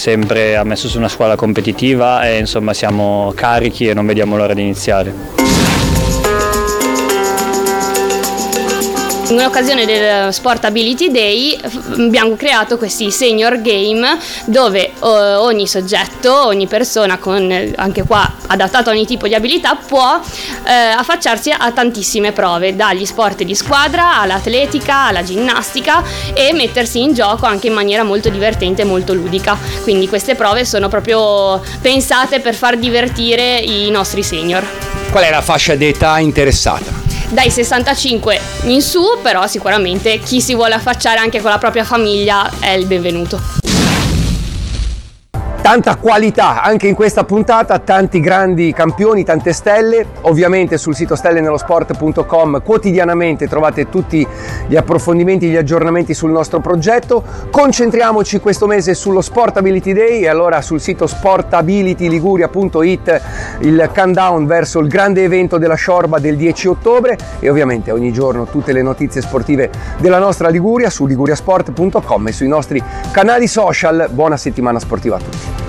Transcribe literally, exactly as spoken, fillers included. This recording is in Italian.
sempre ha messo su una squadra competitiva e insomma siamo carichi e non vediamo l'ora di iniziare. In occasione del Sport Ability Day abbiamo creato questi senior game dove ogni soggetto, ogni persona con anche qua adattato a ogni tipo di abilità può eh, affacciarsi a tantissime prove, dagli sport di squadra all'atletica, alla ginnastica, e mettersi in gioco anche in maniera molto divertente e molto ludica. Quindi queste prove sono proprio pensate per far divertire i nostri senior. Qual è la fascia d'età interessata? Dai sessantacinque in su, però sicuramente chi si vuole affacciare anche con la propria famiglia è il benvenuto. Tanta qualità anche in questa puntata, tanti grandi campioni, tante stelle. Ovviamente sul sito stelle nello sport punto com quotidianamente trovate tutti gli approfondimenti, gli aggiornamenti sul nostro progetto. Concentriamoci questo mese sullo Sport Ability Day e allora sul sito sport ability liguria punto it il countdown verso il grande evento della Sciorba del dieci ottobre e ovviamente ogni giorno tutte le notizie sportive della nostra Liguria su liguria sport punto com e sui nostri canali social. Buona settimana sportiva a tutti.